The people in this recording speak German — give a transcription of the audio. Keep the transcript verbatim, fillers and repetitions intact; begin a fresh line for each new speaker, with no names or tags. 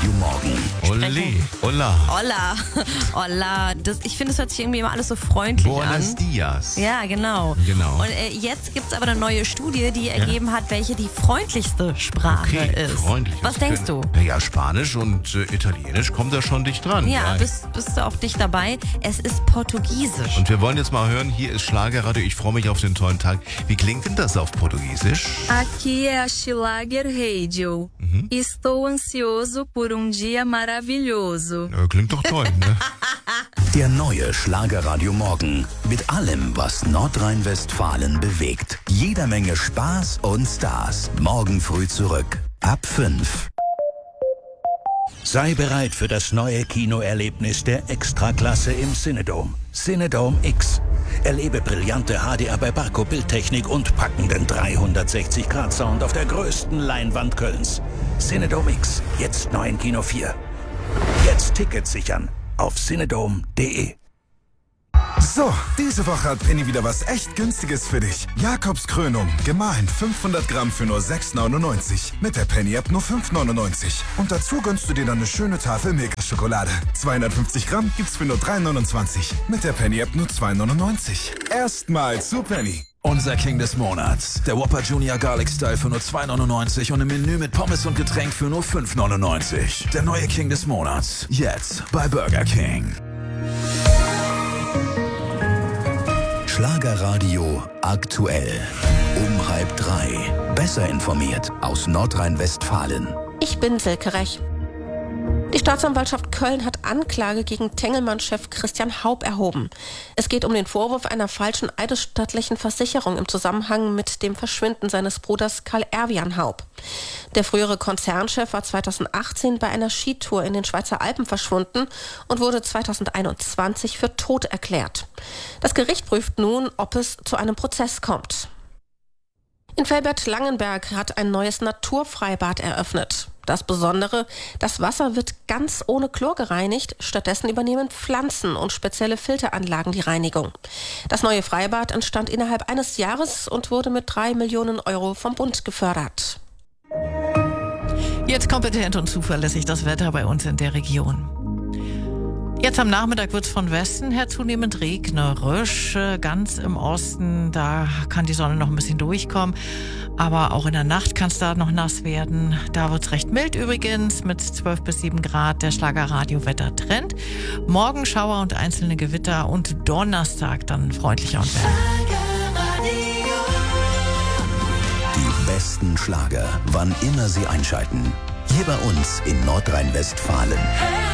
Radio Morgen.
Ole, hola.
Hola, hola. Das, ich finde, es hört sich irgendwie immer alles so freundlich
Buenos
an.
dias.
Ja, genau.
Genau.
Und äh, jetzt gibt es aber eine neue Studie, die ergeben hat, welche die freundlichste Sprache
Okay,
ist.
freundlich.
Was
Das
denkst
können-
du?
Naja, Spanisch und äh, Italienisch kommt da schon dicht dran.
Ja, bist, bist du auch dicht dabei? Es ist Portugiesisch.
Und wir wollen jetzt mal hören, hier ist Schlagerradio, ich freue mich auf den tollen Tag. Wie klingt denn das auf Portugiesisch?
Aqui é a Schlager Radio. Estou ansioso por um dia maravilhoso.
Äh, klingt doch toll, ne?
Der neue Schlagerradio Morgen. Mit allem, was Nordrhein-Westfalen bewegt. Jeder Menge Spaß und Stars. Morgen früh zurück. Ab fünf. Sei bereit für das neue Kinoerlebnis der Extraklasse im Cinedome. Cinedome X. Erlebe brillante H D R bei Barco Bildtechnik und packenden dreihundertsechzig Grad Sound auf der größten Leinwand Kölns. Cinedome X. Jetzt neu in Kino vier. Jetzt Tickets sichern auf cinedome punkt de.
So, diese Woche hat Penny wieder was echt Günstiges für dich. Jakobs Krönung, gemahlen fünfhundert Gramm für nur sechs neunundneunzig. Mit der Penny-App nur fünf neunundneunzig. Und dazu gönnst du dir dann eine schöne Tafel Milka-Schokolade. zweihundertfünfzig Gramm gibt's für nur drei neunundzwanzig. Mit der Penny-App nur zwei neunundneunzig. Erstmal zu Penny.
Unser King des Monats. Der Whopper Junior Garlic Style für nur zwei neunundneunzig und im Menü mit Pommes und Getränk für nur fünf neunundneunzig. Der neue King des Monats. Jetzt bei Burger King.
Schlagerradio aktuell. Um halb drei. Besser informiert aus Nordrhein-Westfalen.
Ich bin Silke Rech. Die Staatsanwaltschaft Köln hat Anklage gegen Tengelmann-Chef Christian Haup erhoben. Es geht um den Vorwurf einer falschen eidesstattlichen Versicherung im Zusammenhang mit dem Verschwinden seines Bruders Karl Erwian Haup. Der frühere Konzernchef war zweitausendachtzehn bei einer Skitour in den Schweizer Alpen verschwunden und wurde zweitausendeinundzwanzig für tot erklärt. Das Gericht prüft nun, ob es zu einem Prozess kommt. In Velbert-Langenberg hat ein neues Naturfreibad eröffnet. Das Besondere, das Wasser wird ganz ohne Chlor gereinigt, stattdessen übernehmen Pflanzen und spezielle Filteranlagen die Reinigung. Das neue Freibad entstand innerhalb eines Jahres und wurde mit drei Millionen Euro vom Bund gefördert.
Jetzt kompetent und zuverlässig das Wetter bei uns in der Region. Jetzt am Nachmittag wird es von Westen her zunehmend regnerisch. Ganz im Osten, da kann die Sonne noch ein bisschen durchkommen. Aber auch in der Nacht kann es da noch nass werden. Da wird es recht mild übrigens mit zwölf bis sieben Grad. Der Schlagerradio-Wetter-Trend. Morgen Schauer und einzelne Gewitter und Donnerstag dann freundlicher und wärmer.
Die besten Schlager, wann immer Sie einschalten. Hier bei uns in Nordrhein-Westfalen.